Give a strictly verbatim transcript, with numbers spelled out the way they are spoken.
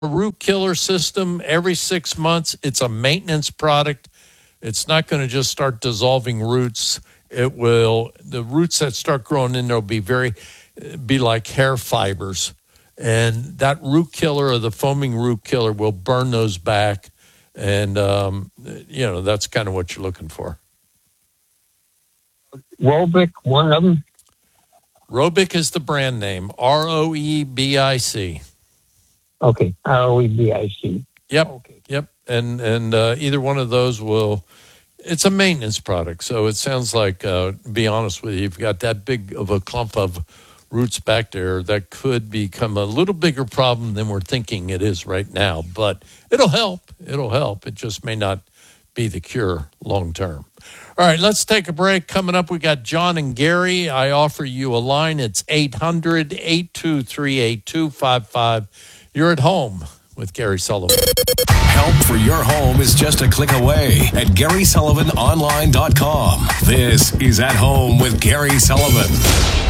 a root killer system every six months. It's a maintenance product. It's not going to just start dissolving roots. It will, the roots that start growing in there will be very, be like hair fibers. And that root killer or the foaming root killer will burn those back. And, um, you know, that's kind of what you're looking for. Roebic, one of them? Roebic is the brand name, R O E B I C. Okay, R O E B I C. Yep, okay. yep. And and uh, either one of those will, it's a maintenance product. So it sounds like, uh, to be honest with you, you've got that big of a clump of roots back there that could become a little bigger problem than we're thinking it is right now. But it'll help. It'll help. It just may not be the cure long term. All right, let's take a break. Coming up, we got John and Gary. I offer you a line. It's eight hundred, eight two three, eight two five five. You're at home with Gary Sullivan. Help for your home is just a click away at Gary Sullivan Online dot com. This is At Home with Gary Sullivan.